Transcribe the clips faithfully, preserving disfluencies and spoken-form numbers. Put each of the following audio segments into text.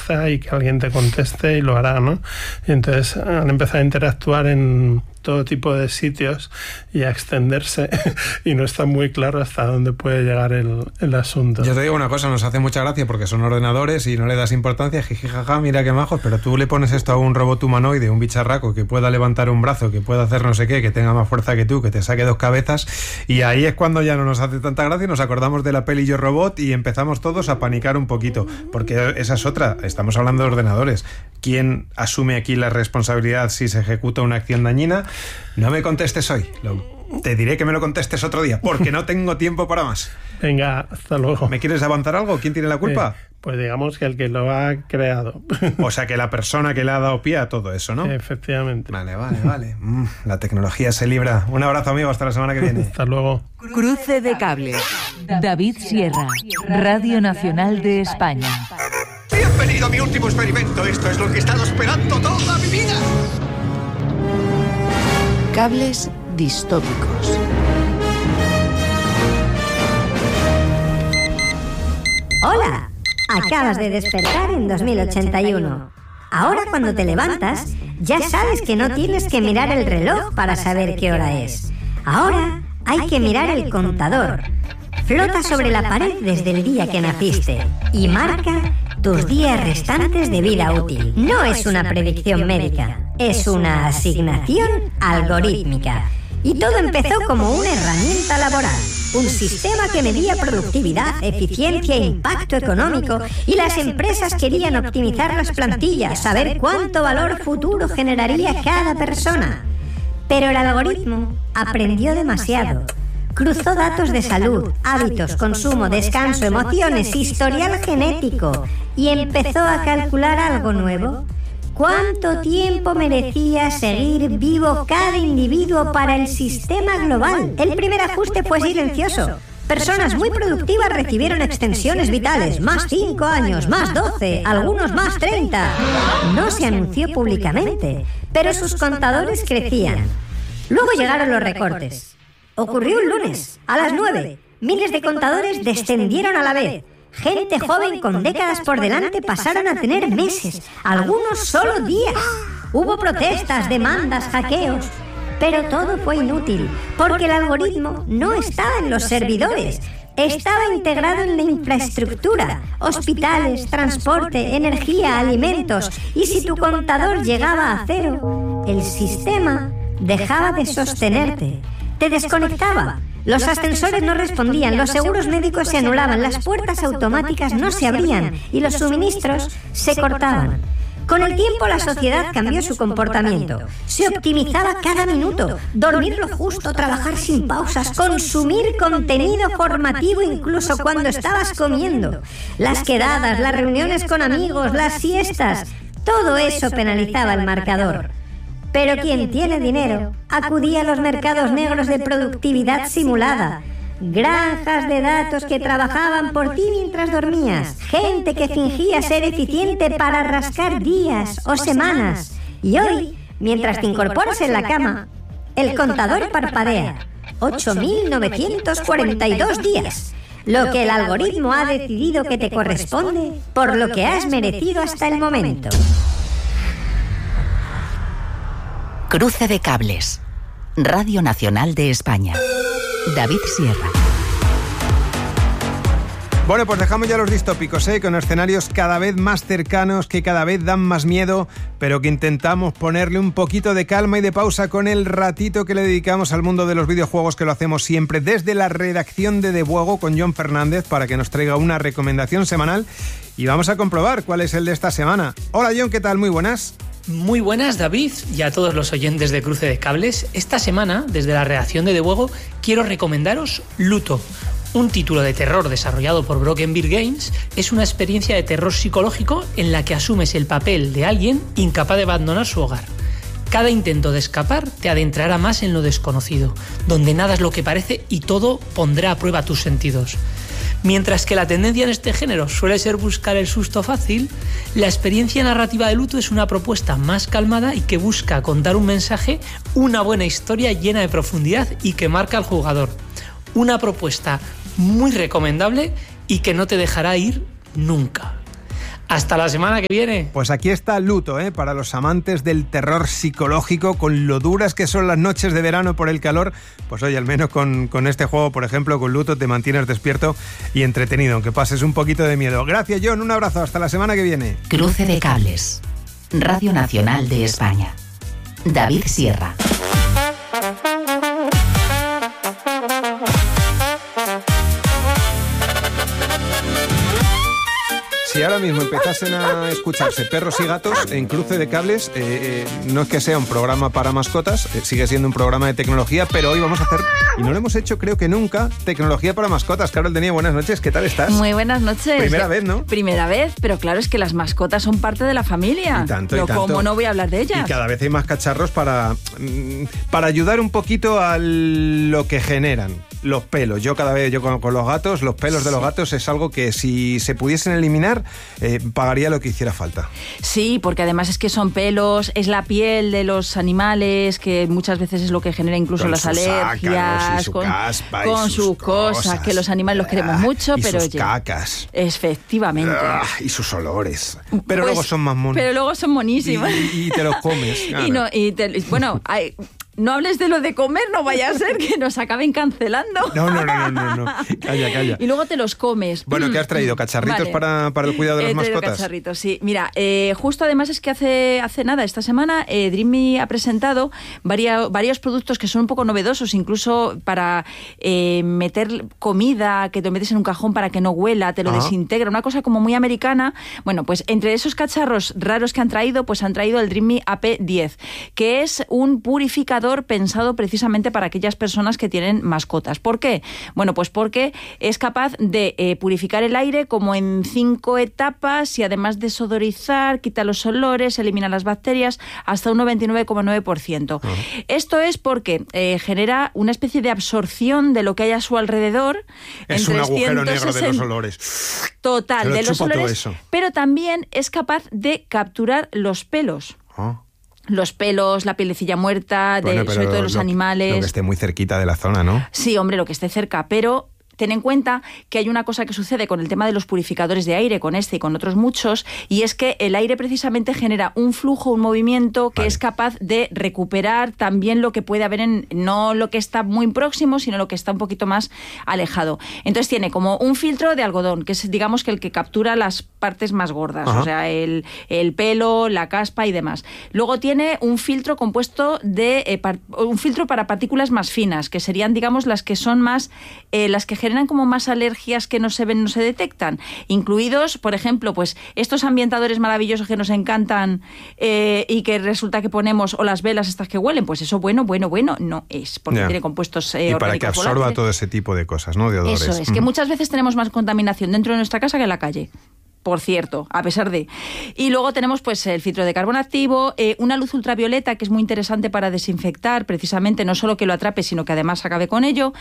fuerza y que alguien te conteste y lo hará, ¿no? Y entonces han empezado a interactuar en todo tipo de sitios y a extenderse y no está muy claro hasta dónde puede llegar el, el asunto. Yo te digo una cosa, nos hace mucha gracia porque son ordenadores y no le das importancia, jijijaja, mira qué majos, pero tú le pones esto a un robot humanoide, un bicharraco que pueda levantar un brazo, que pueda hacer no sé qué, que tenga más fuerza que tú, que te saque dos cabezas, y ahí es cuando ya no nos hace tanta gracia, nos acordamos de la peli Yo Robot y empezamos todos a panicar un poquito, porque esa es otra, estamos hablando de ordenadores. ¿Quién asume aquí la responsabilidad si se ejecuta una acción dañina? No me contestes hoy, lo, te diré que me lo contestes otro día, porque no tengo tiempo para más. Venga, hasta luego. ¿Me quieres avanzar algo? ¿Quién tiene la culpa? Eh, pues digamos que el que lo ha creado. O sea, que la persona que le ha dado pie a todo eso, ¿no? Efectivamente. Vale, vale, vale. Mm, la tecnología se libra. Un abrazo, amigo, hasta la semana que viene. Hasta luego. Cruce de cables. David Sierra, Radio Nacional de España. Bienvenido a mi último experimento. Esto es lo que he estado esperando toda mi vida. Cables distópicos. Hola, acabas de despertar en dos mil ochenta y uno. Ahora cuando te levantas, ya sabes que no tienes que mirar el reloj para saber qué hora es. Ahora hay que mirar el contador. Flota sobre la pared desde el día que naciste y marca tus días restantes de vida útil. No es una predicción médica, es una asignación algorítmica. Y todo empezó como una herramienta laboral, un sistema que medía productividad, eficiencia e impacto económico, y las empresas querían optimizar las plantillas, saber cuánto valor futuro generaría cada persona. Pero el algoritmo aprendió demasiado. Cruzó datos de salud, hábitos, consumo, descanso, emociones, historial genético, y empezó a calcular algo nuevo. ¿Cuánto tiempo merecía seguir vivo cada individuo para el sistema global? El primer ajuste fue silencioso. Personas muy productivas recibieron extensiones vitales, más cinco años, más doce, algunos más treinta. No se anunció públicamente, pero sus contadores crecían. Luego llegaron los recortes. Ocurrió un lunes, a las nueve. Miles de contadores descendieron a la vez. Gente joven con décadas por delante pasaron a tener meses, algunos solo días. Hubo protestas, demandas, hackeos, pero todo fue inútil, porque el algoritmo no estaba en los servidores, estaba integrado en la infraestructura, hospitales, transporte, energía, alimentos, y si tu contador llegaba a cero, el sistema dejaba de sostenerte, te desconectaba. Los ascensores no respondían, los seguros médicos se anulaban, las puertas automáticas no se abrían y los suministros se cortaban. Con el tiempo la sociedad cambió su comportamiento. Se optimizaba cada minuto, dormir lo justo, trabajar sin pausas, consumir contenido formativo incluso cuando estabas comiendo. Las quedadas, las reuniones con amigos, las siestas, todo eso penalizaba el marcador. Pero quien tiene dinero acudía a los mercados negros de productividad simulada, granjas de datos que trabajaban por ti mientras dormías, gente que fingía ser eficiente para rascar días o semanas. Y hoy, mientras te incorporas en la cama, el contador parpadea. ocho mil novecientos cuarenta y dos días. Lo que el algoritmo ha decidido que te corresponde por lo que has merecido hasta el momento. Cruce de cables. Radio Nacional de España. David Sierra. Bueno, pues dejamos ya los distópicos, ¿eh? Con escenarios cada vez más cercanos, que cada vez dan más miedo, pero que intentamos ponerle un poquito de calma y de pausa con el ratito que le dedicamos al mundo de los videojuegos, que lo hacemos siempre desde la redacción de De Buego con Jon Fernández, para que nos traiga una recomendación semanal, y vamos a comprobar cuál es el de esta semana. Hola Jon, ¿qué tal? Muy buenas. Muy buenas, David, y a todos los oyentes de Cruce de Cables. Esta semana, desde la redacción de De Buego, quiero recomendaros Luto. Un título de terror desarrollado por Broken Bear Games. Es una experiencia de terror psicológico en la que asumes el papel de alguien incapaz de abandonar su hogar. Cada intento de escapar te adentrará más en lo desconocido, donde nada es lo que parece y todo pondrá a prueba tus sentidos. Mientras que la tendencia en este género suele ser buscar el susto fácil, la experiencia narrativa de Luto es una propuesta más calmada y que busca contar un mensaje, una buena historia llena de profundidad y que marca al jugador. Una propuesta muy recomendable y que no te dejará ir nunca. Hasta la semana que viene. Pues aquí está Luto, ¿eh? Para los amantes del terror psicológico, con lo duras que son las noches de verano por el calor, pues oye, al menos con, con este juego, por ejemplo, con Luto, te mantienes despierto y entretenido, aunque pases un poquito de miedo. Gracias, John, un abrazo, hasta la semana que viene. Cruce de cables. Radio Nacional de España. David Sierra. Si ahora mismo empezasen a escucharse perros y gatos en Cruce de Cables, eh, eh, no es que sea un programa para mascotas, eh, sigue siendo un programa de tecnología, pero hoy vamos a hacer, y no lo hemos hecho creo que nunca, tecnología para mascotas. Carol Denia, buenas noches, ¿qué tal estás? Muy buenas noches. Primera vez, ¿no? Primera vez, pero claro, es que las mascotas son parte de la familia. Y tanto, y Yo, tanto. ¿cómo no voy a hablar de ellas? Y cada vez hay más cacharros para, para ayudar un poquito a lo que generan. Los pelos. Yo cada vez, yo con, con los gatos, los pelos sí. de los gatos es algo que si se pudiesen eliminar, eh, pagaría lo que hiciera falta. Sí, porque además es que son pelos, es la piel de los animales, que muchas veces es lo que genera incluso con las alergias, su con, caspa con y sus sus cosas, cosas. que los animales los queremos mucho, y pero sus oye, cacas. Efectivamente. Ah, y sus olores. Pero pues, luego son más monos. Pero luego son monísimos. Y, y te los comes. Claro. Y no, y te, bueno, hay... No hables de lo de comer, no vaya a ser que nos acaben cancelando. No, no, no, no, no, no. Calla, calla. Y luego te los comes. Bueno, ¿qué has traído? ¿Cacharritos vale. para, para el cuidado de las He traído mascotas? Cacharritos, sí. Mira, eh, justo además es que hace, hace nada, esta semana, eh, Dreamy ha presentado varios, varios productos que son un poco novedosos, incluso para eh, meter comida, que te metes en un cajón para que no huela, te lo Ajá. desintegra, una cosa como muy americana. Bueno, pues entre esos cacharros raros que han traído, pues han traído el Dreamy A P diez, que es un purificador pensado precisamente para aquellas personas que tienen mascotas. ¿Por qué? Bueno, pues porque es capaz de eh, purificar el aire como en cinco etapas y además desodorizar, quita los olores, elimina las bacterias hasta un noventa y nueve coma nueve por ciento. Uh-huh. Esto es porque eh, genera una especie de absorción de lo que hay a su alrededor. Es un agujero negro de los olores. Total, de los olores. Pero también es capaz de capturar los pelos. Uh-huh. Los pelos, la pielecilla muerta, de, bueno, sobre todo de los lo, animales. Lo que esté muy cerquita de la zona, ¿no? Sí, hombre, lo que esté cerca, pero ten en cuenta que hay una cosa que sucede con el tema de los purificadores de aire, con este y con otros muchos, y es que el aire precisamente genera un flujo, un movimiento que vale. es capaz de recuperar también lo que puede haber en, no lo que está muy próximo, sino lo que está un poquito más alejado. Entonces tiene como un filtro de algodón, que es, digamos, que el que captura las partes más gordas, Ajá. o sea, el, el pelo, la caspa y demás. Luego tiene un filtro compuesto de, eh, par, un filtro para partículas más finas, que serían, digamos, las que son más, eh, las que generan generan como más alergias que no se ven, no se detectan, incluidos, por ejemplo, pues estos ambientadores maravillosos que nos encantan eh, y que resulta que ponemos, o las velas estas que huelen, pues eso bueno, bueno, bueno, no es, porque yeah. tiene compuestos eh, y para que absorba volátiles. Todo ese tipo de cosas, ¿no? De odores. Eso es, mm. que muchas veces tenemos más contaminación dentro de nuestra casa que en la calle. Por cierto, a pesar de... Y luego tenemos pues el filtro de carbono activo, eh, una luz ultravioleta que es muy interesante para desinfectar, precisamente no solo que lo atrape, sino que además acabe con ello.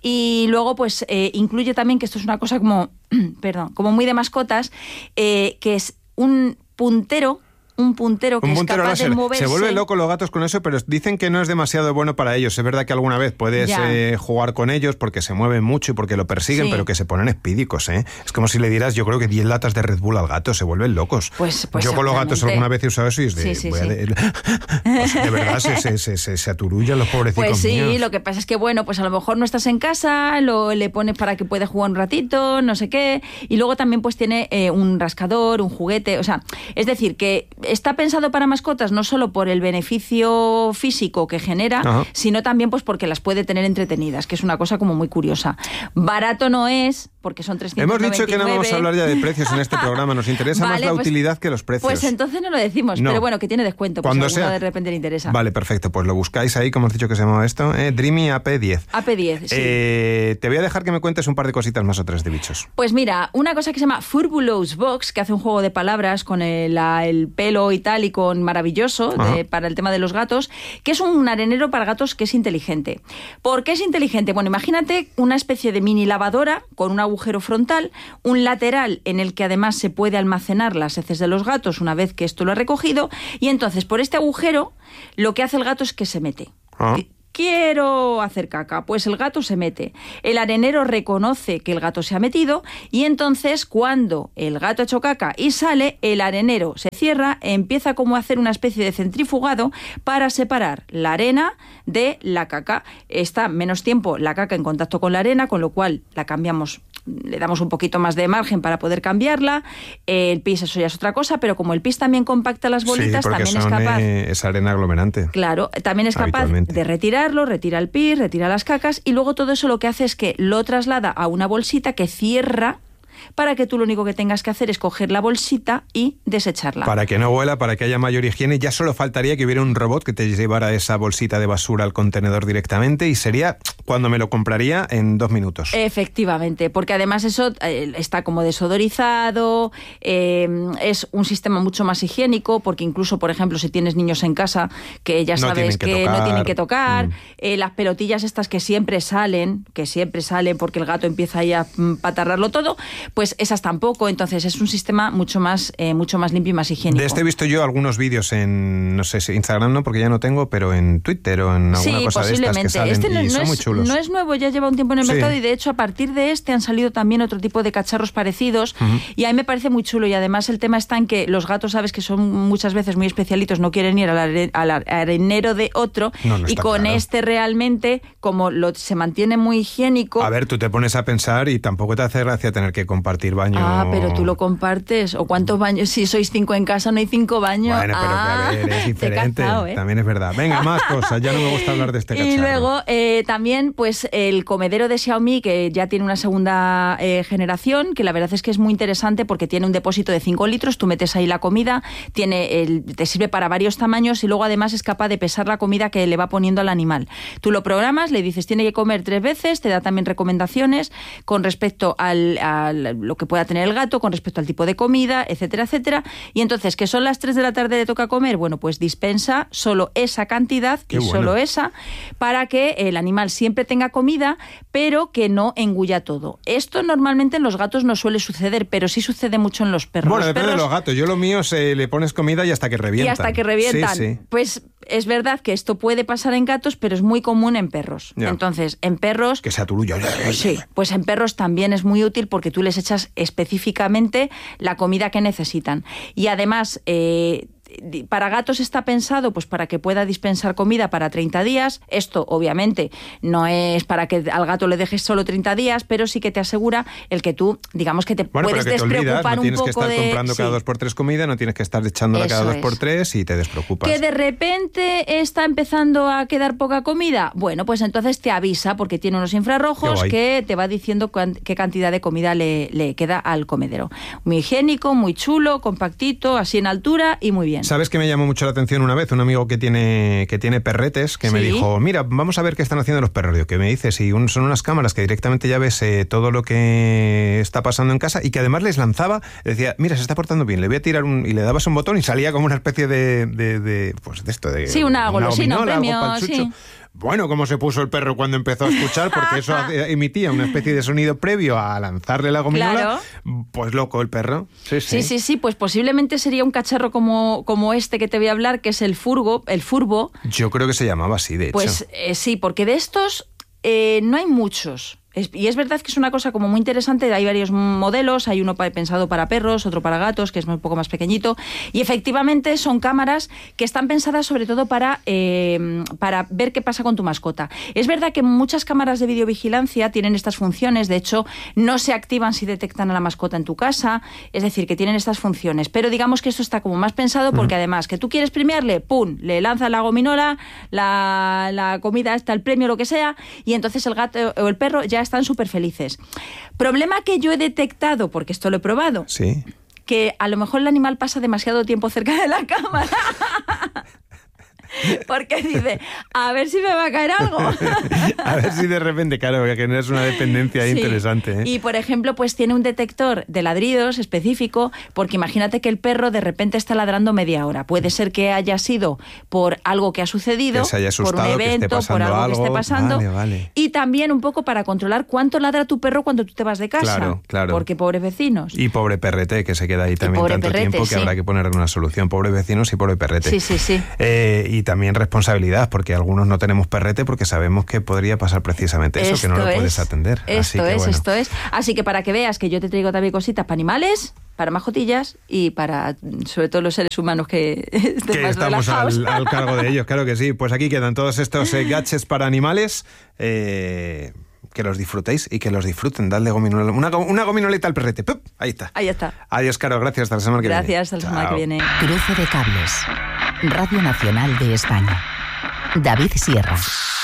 Y luego pues eh, incluye también, que esto es una cosa como, perdón, como muy de mascotas, eh, que es un puntero, un puntero que un puntero es capaz láser. De moverse. Se vuelven locos los gatos con eso, pero dicen que no es demasiado bueno para ellos. Es verdad que alguna vez puedes eh, jugar con ellos porque se mueven mucho y porque lo persiguen, sí. pero que se ponen espídicos, ¿eh? Es como si le dieras, yo creo que diez latas de Red Bull al gato, se vuelven locos. Pues, pues yo con los gatos alguna vez he usado eso y es de... Sí, sí, voy sí. a de, pues, de verdad se, se, se, se, se aturullan los pobrecitos Pues sí, míos. Lo que pasa es que, bueno, pues a lo mejor no estás en casa, lo, le pones para que pueda jugar un ratito, no sé qué, y luego también pues tiene eh, un rascador, un juguete, o sea, es decir, que está pensado para mascotas no solo por el beneficio físico que genera, Ajá. sino también pues porque las puede tener entretenidas, que es una cosa como muy curiosa. Barato no es, porque son trescientos noventa y nueve. Hemos dicho que no vamos a hablar ya de precios en este programa, nos interesa vale, más la pues, utilidad que los precios. Pues entonces no lo decimos, no. pero bueno, que tiene descuento, pues si a alguno de repente le interesa. Vale, perfecto, pues lo buscáis ahí, como has dicho que se llama esto, eh, Dreamy A P diez. A P diez, sí. Eh, te voy a dejar que me cuentes un par de cositas más o tres de bichos. Pues mira, una cosa que se llama Furbulouse Box, que hace un juego de palabras con el, el pelo y tal, y con maravilloso, de, para el tema de los gatos, que es un arenero para gatos que es inteligente. ¿Por qué es inteligente? Bueno, imagínate una especie de mini lavadora con un agujero frontal, un lateral en el que además se puede almacenar las heces de los gatos una vez que esto lo ha recogido, y entonces por este agujero lo que hace el gato es que se mete. Ah. quiero hacer caca. Pues el gato se mete. El arenero reconoce que el gato se ha metido y entonces cuando el gato ha hecho caca y sale, el arenero se cierra, empieza como a hacer una especie de centrifugado para separar la arena de la caca. Está menos tiempo la caca en contacto con la arena, con lo cual la cambiamos, le damos un poquito más de margen para poder cambiarla. El pis, eso ya es otra cosa, pero como el pis también compacta las bolitas, sí, también son, es capaz... Eh, es arena aglomerante. Claro, también es capaz de retirarlo, retira el pis, retira las cacas y luego todo eso lo que hace es que lo traslada a una bolsita que cierra para que tú lo único que tengas que hacer es coger la bolsita y desecharla. Para que no huela, para que haya mayor higiene, ya solo faltaría que hubiera un robot que te llevara esa bolsita de basura al contenedor directamente y sería cuando me lo compraría en dos minutos. Efectivamente, porque además eso eh, está como desodorizado, eh, es un sistema mucho más higiénico, porque incluso, por ejemplo, si tienes niños en casa que ya sabes no que, que tocar. no tienen que tocar, mm. eh, las pelotillas estas que siempre salen, que siempre salen porque el gato empieza ahí a patarrarlo todo, pues esas tampoco. Entonces es un sistema mucho más eh, mucho más limpio y más higiénico. De este he visto yo algunos vídeos en, no sé si Instagram no, porque ya no tengo, pero en Twitter o en alguna sí, cosa de estas que salen este no, y no son es, muy chulos. No es nuevo, ya lleva un tiempo en el sí. mercado y de hecho a partir de este han salido también otro tipo de cacharros parecidos uh-huh. y a mí me parece muy chulo y además el tema está en que los gatos, sabes que son muchas veces muy especialitos, no quieren ir al, are, al arenero de otro no, no y con claro. este realmente, como lo, se mantiene muy higiénico... A ver, tú te pones a pensar y tampoco te hace gracia tener que compartir baño. Ah, pero tú lo compartes. ¿O cuántos baños? Si sois cinco en casa, no hay cinco baños. Bueno, pero ah, que a ver, es diferente. Cazado, ¿eh? También es verdad. Venga, más cosas. Ya no me gusta hablar de este cacharro. Y luego eh, también, pues el comedero de Xiaomi, que ya tiene una segunda eh, generación, que la verdad es que es muy interesante porque tiene un depósito de cinco litros, tú metes ahí la comida, tiene el, te sirve para varios tamaños y luego además es capaz de pesar la comida que le va poniendo al animal. Tú lo programas, le dices tiene que comer tres veces, te da también recomendaciones con respecto al, a lo que pueda tener el gato, con respecto al tipo de comida, etcétera, etcétera. Y entonces, ¿que son las tres de la tarde le toca comer? Bueno, pues dispensa solo esa cantidad Qué y bueno. solo esa para que el animal siempre tenga comida, pero que no engulla todo. Esto normalmente en los gatos no suele suceder, pero sí sucede mucho en los perros. Bueno, los depende perros, de los gatos. Yo lo mío se le pones comida y hasta que revientan. Y hasta que revientan. Sí, sí. Pues es verdad que esto puede pasar en gatos, pero es muy común en perros. Ya. Entonces, en perros... Que sea tuyo. Sí, pues en perros también es muy útil porque tú les echas específicamente la comida que necesitan. Y además... Eh, para gatos está pensado pues para que pueda dispensar comida para treinta días. Esto obviamente no es para que al gato le dejes solo treinta días, pero sí que te asegura el que tú, digamos que te bueno, puedes pero que te despreocupar olvidas, no un poco de... tienes que estar de... comprando cada sí. dos por tres comida, no tienes que estar echándola Eso cada dos es. por tres y te despreocupas. Que de repente está empezando a quedar poca comida, bueno, pues entonces te avisa porque tiene unos infrarrojos que te va diciendo qué cantidad de comida le, le queda al comedero. Muy higiénico, muy chulo, compactito, así en altura y muy bien. ¿Sabes qué me llamó mucho la atención una vez? Un amigo que tiene que tiene perretes que ¿Sí? me dijo, mira, vamos a ver qué están haciendo los perros. Yo, ¿qué me dices? Y un, son unas cámaras que directamente ya ves eh, todo lo que está pasando en casa y que además les lanzaba, decía, mira, se está portando bien, le voy a tirar un... y le dabas un botón y salía como una especie de... de, de pues de esto, de... Sí, una golosina, un premio, algo sí. Bueno, ¿cómo se puso el perro cuando empezó a escuchar? Porque eso emitía una especie de sonido previo a lanzarle la gominola. Claro. Pues loco el perro. Sí, sí, sí, sí, sí. Pues posiblemente sería un cacharro como, como este que te voy a hablar, que es el furgo, el furbo. Yo creo que se llamaba así, de hecho. Pues eh, sí, porque de estos eh, no hay muchos. Es, y es verdad que es una cosa como muy interesante, hay varios modelos, hay uno pensado para perros, otro para gatos, que es un poco más pequeñito, y efectivamente son cámaras que están pensadas sobre todo para, eh, para ver qué pasa con tu mascota. Es verdad que muchas cámaras de videovigilancia tienen estas funciones, de hecho no se activan si detectan a la mascota en tu casa, es decir, que tienen estas funciones, pero digamos que esto está como más pensado porque además que tú quieres premiarle, ¡pum!, le lanzas la gominola, la, la comida esta, el premio, lo que sea, y entonces el gato o el perro ya están súper felices. Problema que yo he detectado, porque esto lo he probado, sí, que a lo mejor el animal pasa demasiado tiempo cerca de la cámara. Porque dice, a ver si me va a caer algo. A ver si de repente, claro, que no es una dependencia sí. interesante. ¿eh? Y, por ejemplo, pues tiene un detector de ladridos específico, porque imagínate que el perro de repente está ladrando media hora. Puede ser que haya sido por algo que ha sucedido, que se haya asustado, por un evento, por algo, algo que esté pasando. Vale, vale. Y también un poco para controlar cuánto ladra tu perro cuando tú te vas de casa. Claro, claro. Porque pobres vecinos. Y pobre perrete, que se queda ahí también tanto perrete, tiempo que sí. habrá que ponerle una solución. Pobre vecinos y pobre perrete. Sí, sí, sí. Eh, y también responsabilidad, porque algunos no tenemos perrete porque sabemos que podría pasar precisamente eso, esto que no lo es, puedes atender. Esto Así que, es, bueno. esto es. Así que para que veas que yo te traigo también cositas para animales, para majotillas y para, sobre todo, los seres humanos que estén que más estamos relajados. al, al cargo de ellos, claro que sí. Pues aquí quedan todos estos eh, gadgets para animales. Eh, que los disfrutéis y que los disfruten. Dadle gominola, una, una gominolita al perrete. ¡Pup! Ahí está. Ahí está. Adiós, Caro. Gracias. Hasta la semana que Gracias, viene. hasta la semana que viene. Cruce de cables. Radio Nacional de España. David Sierra.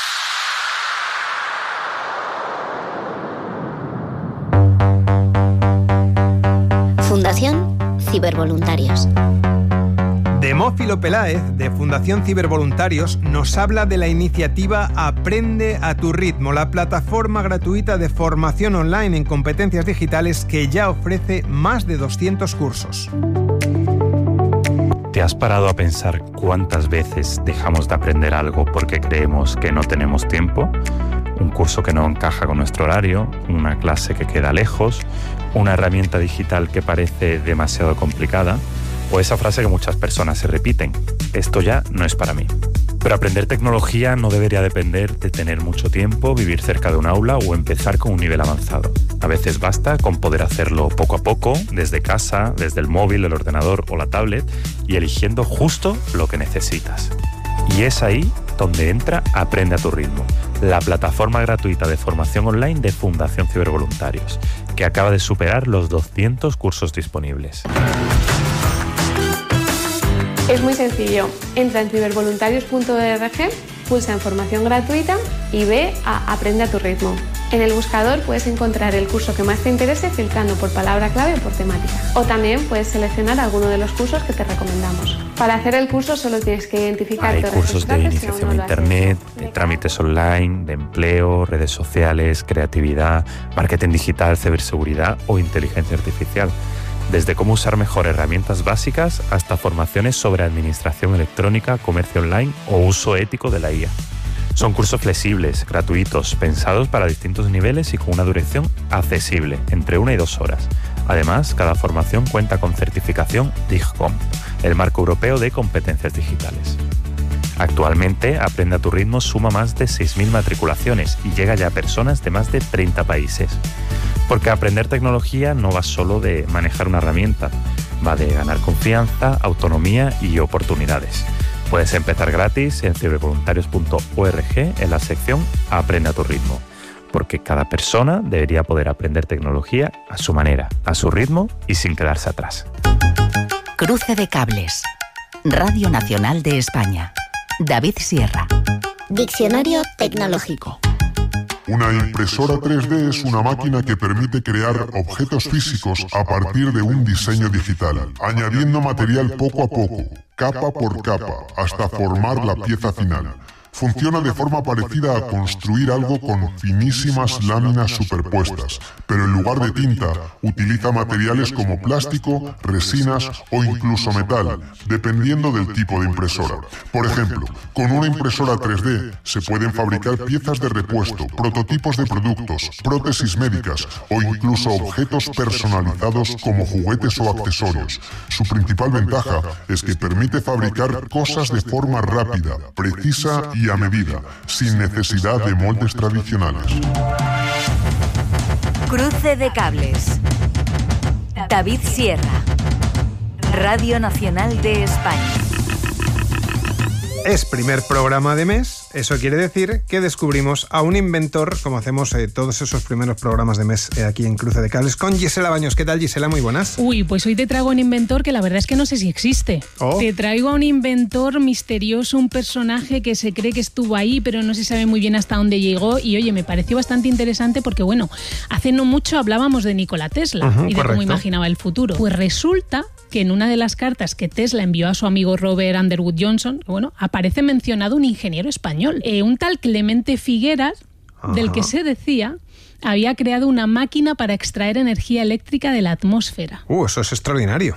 Fundación Cibervoluntarios. Demófilo Peláez, de Fundación Cibervoluntarios, nos habla de la iniciativa Aprende a tu ritmo, la plataforma gratuita de formación online en competencias digitales que ya ofrece más de doscientos cursos. ¿Te has parado a pensar cuántas veces dejamos de aprender algo porque creemos que no tenemos tiempo? Un curso que no encaja con nuestro horario, una clase que queda lejos, una herramienta digital que parece demasiado complicada, o esa frase que muchas personas se repiten: esto ya no es para mí. Pero aprender tecnología no debería depender de tener mucho tiempo, vivir cerca de un aula o empezar con un nivel avanzado. A veces basta con poder hacerlo poco a poco, desde casa, desde el móvil, el ordenador o la tablet, y eligiendo justo lo que necesitas. Y es ahí donde entra Aprende a tu ritmo, la plataforma gratuita de formación online de Fundación Cibervoluntarios, que acaba de superar los doscientos cursos disponibles. Es muy sencillo. Entra en cibervoluntarios punto org, pulsa en formación gratuita y ve a Aprende a tu ritmo. En el buscador puedes encontrar el curso que más te interese filtrando por palabra clave o por temática. O también puedes seleccionar alguno de los cursos que te recomendamos. Para hacer el curso solo tienes que identificarte. Hay cursos de iniciación a Internet, de trámites online, de empleo, redes sociales, creatividad, marketing digital, ciberseguridad o inteligencia artificial. Desde cómo usar mejor herramientas básicas hasta formaciones sobre administración electrónica, comercio online o uso ético de la I A. Son cursos flexibles, gratuitos, pensados para distintos niveles y con una duración accesible, entre una y dos horas. Además, cada formación cuenta con certificación DIGCOM, el marco europeo de competencias digitales. Actualmente, Aprende a tu ritmo suma más de seis mil matriculaciones y llega ya a personas de más de treinta países. Porque aprender tecnología no va solo de manejar una herramienta, va de ganar confianza, autonomía y oportunidades. Puedes empezar gratis en cibervoluntarios punto org en la sección Aprende a tu ritmo, porque cada persona debería poder aprender tecnología a su manera, a su ritmo y sin quedarse atrás. Cruce de cables. Radio Nacional de España. David Sierra. Diccionario tecnológico. Una impresora tres D es una máquina que permite crear objetos físicos a partir de un diseño digital, añadiendo material poco a poco, capa por capa, hasta formar la pieza final. Funciona de forma parecida a construir algo con finísimas láminas superpuestas, pero en lugar de tinta, utiliza materiales como plástico, resinas o incluso metal, dependiendo del tipo de impresora. Por ejemplo, con una impresora tres D se pueden fabricar piezas de repuesto, prototipos de productos, prótesis médicas o incluso objetos personalizados como juguetes o accesorios. Su principal ventaja es que permite fabricar cosas de forma rápida, precisa y a medida, sin necesidad de moldes tradicionales. Cruce de cables. David Sierra. Radio Nacional de España. Es primer programa de mes, eso quiere decir que descubrimos a un inventor, como hacemos eh, todos esos primeros programas de mes eh, aquí en Cruce de Cables, con Gisela Baños. ¿Qué tal, Gisela? Muy buenas. Uy, pues hoy te traigo un inventor que la verdad es que no sé si existe. Oh. Te traigo a un inventor misterioso, un personaje que se cree que estuvo ahí, pero no se sabe muy bien hasta dónde llegó. Y oye, me pareció bastante interesante porque, bueno, hace no mucho hablábamos de Nikola Tesla uh-huh, y de correcto. Cómo imaginaba el futuro. Pues resulta que en una de las cartas que Tesla envió a su amigo Robert Underwood Johnson, bueno, aparece mencionado un ingeniero español, eh, un tal Clemente Figueras, Ajá. del que se decía había creado una máquina para extraer energía eléctrica de la atmósfera. Uh, eso es extraordinario.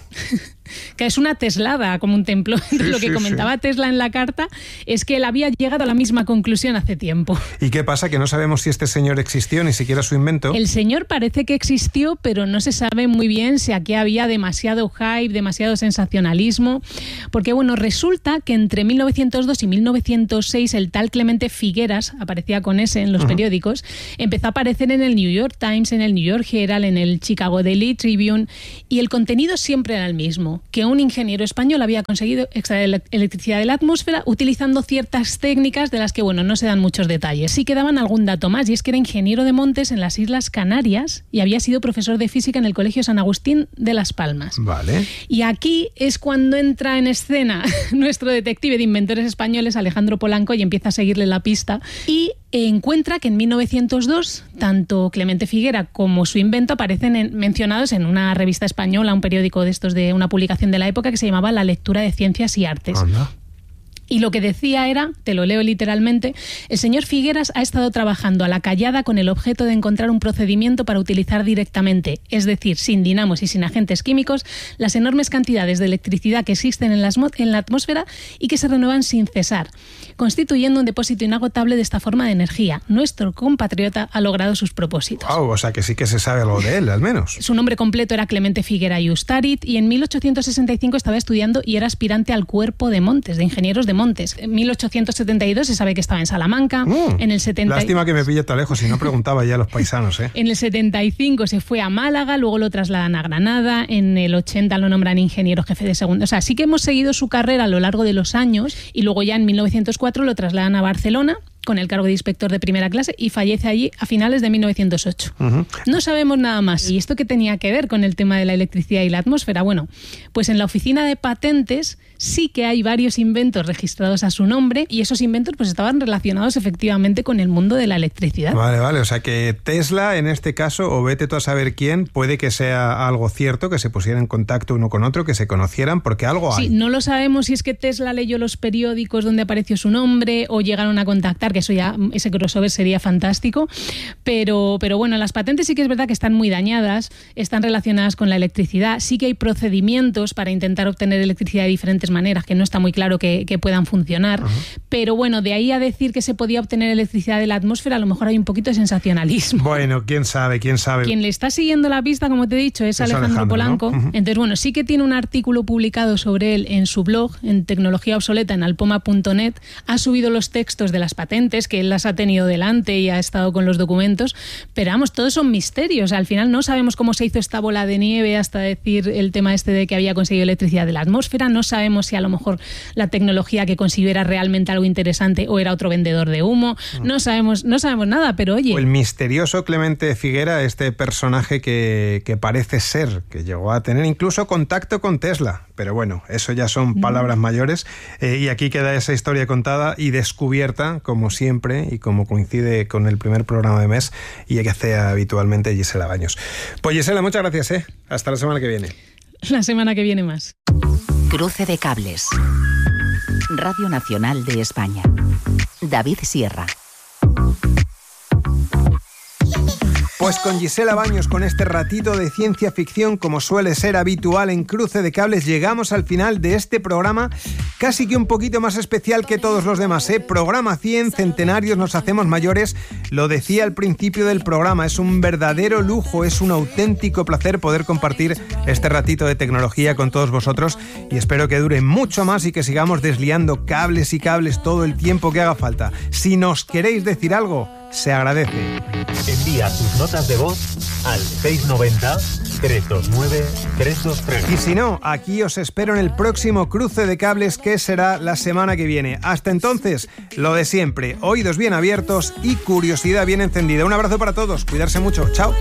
Que es una teslada, como un templo. Sí, lo que sí, comentaba sí. Tesla en la carta es que él había llegado a la misma conclusión hace tiempo. ¿Y qué pasa? Que no sabemos si este señor existió, ni siquiera su invento. El señor parece que existió, pero no se sabe muy bien si aquí había demasiado hype, demasiado sensacionalismo. Porque, bueno, resulta que entre mil novecientos dos y mil novecientos seis el tal Clemente Figueras, aparecía con ese en los uh-huh. periódicos, empezó a aparecer en el New York Times, en el New York Herald, en el Chicago Daily Tribune, y el contenido siempre era el mismo, que un ingeniero español había conseguido extraer electricidad de la atmósfera utilizando ciertas técnicas de las que, bueno, no se dan muchos detalles. Sí que daban algún dato más, y es que era ingeniero de montes en las Islas Canarias y había sido profesor de física en el Colegio San Agustín de Las Palmas. Vale. Y aquí es cuando entra en escena nuestro detective de inventores españoles, Alejandro Polanco, y empieza a seguirle la pista y encuentra que en mil novecientos dos tanto Clemente Figuera como su invento aparecen en, mencionados en una revista española, un periódico de estos de una publicación de la época que se llamaba La Lectura de Ciencias y Artes. Anda. Y lo que decía era, te lo leo literalmente, el señor Figueras ha estado trabajando a la callada con el objeto de encontrar un procedimiento para utilizar directamente, es decir, sin dinamos y sin agentes químicos, las enormes cantidades de electricidad que existen en la, en la atmósfera y que se renuevan sin cesar, constituyendo un depósito inagotable de esta forma de energía. Nuestro compatriota ha logrado sus propósitos. Oh, o sea que sí que se sabe algo de él, al menos. Su nombre completo era Clemente Figuera y Ustarit y en mil ochocientos sesenta y cinco estaba estudiando y era aspirante al Cuerpo de Montes, de Ingenieros de Montes. En mil ochocientos setenta y dos se sabe que estaba en Salamanca. Mm, en el setenta... Lástima que me pille tan lejos, si no preguntaba ya a los paisanos. ¿eh? En el setenta y cinco se fue a Málaga, luego lo trasladan a Granada, en el ochenta lo nombran ingeniero jefe de segundo. O sea, sí que hemos seguido su carrera a lo largo de los años y luego ya en mil novecientos cuatro lo trasladan a Barcelona con el cargo de inspector de primera clase y fallece allí a finales de mil novecientos ocho. Uh-huh. No sabemos nada más. ¿Y esto qué tenía que ver con el tema de la electricidad y la atmósfera? Bueno, pues en la oficina de patentes sí que hay varios inventos registrados a su nombre y esos inventos pues estaban relacionados efectivamente con el mundo de la electricidad. Vale, vale. O sea que Tesla en este caso, o vete tú a saber quién, puede que sea algo cierto, que se pusieran en contacto uno con otro, que se conocieran, porque algo hay. Sí, no lo sabemos si es que Tesla leyó los periódicos donde apareció su nombre o llegaron a contactar, que eso ya, ese crossover sería fantástico, pero, pero bueno, las patentes sí que es verdad que están muy dañadas, están relacionadas con la electricidad, sí que hay procedimientos para intentar obtener electricidad de diferentes maneras, que no está muy claro que, que puedan funcionar, uh-huh. pero bueno, de ahí a decir que se podía obtener electricidad de la atmósfera, a lo mejor hay un poquito de sensacionalismo. Bueno, quién sabe, quién sabe. Quien le está siguiendo la pista, como te he dicho, es, es Alejandro, Alejandro Polanco, ¿no? Uh-huh. Entonces bueno, sí que tiene un artículo publicado sobre él en su blog, en Tecnología Obsoleta, en alpoma punto net, ha subido los textos de las patentes, que él las ha tenido delante y ha estado con los documentos, pero vamos, todos son misterios. Al final no sabemos cómo se hizo esta bola de nieve hasta decir el tema este de que había conseguido electricidad de la atmósfera, no sabemos si a lo mejor la tecnología que consiguió era realmente algo interesante o era otro vendedor de humo, no sabemos, no sabemos nada, pero oye... O el misterioso Clemente Figuera, este personaje que, que parece ser, que llegó a tener incluso contacto con Tesla, pero bueno, eso ya son palabras mm. mayores, eh, y aquí queda esa historia contada y descubierta, como siempre, y como coincide con el primer programa de mes y que hace habitualmente Gisela Baños. Pues Gisela, muchas gracias, ¿eh? Hasta la semana que viene. La semana que viene más. Cruce de cables. Radio Nacional de España. David Sierra. Pues con Gisela Baños, con este ratito de ciencia ficción, como suele ser habitual en Cruce de Cables, llegamos al final de este programa, casi que un poquito más especial que todos los demás, ¿eh? Programa cien, centenarios, nos hacemos mayores, lo decía al principio del programa, es un verdadero lujo, es un auténtico placer poder compartir este ratito de tecnología con todos vosotros y espero que dure mucho más y que sigamos desliando cables y cables todo el tiempo que haga falta. Si nos queréis decir algo, se agradece. Envía tus notas de voz al seis nueve cero, tres dos nueve, tres dos tres. Y si no, aquí os espero en el próximo Cruce de Cables, que será la semana que viene. Hasta entonces, lo de siempre, oídos bien abiertos y curiosidad bien encendida. Un abrazo para todos, cuidarse mucho, chao.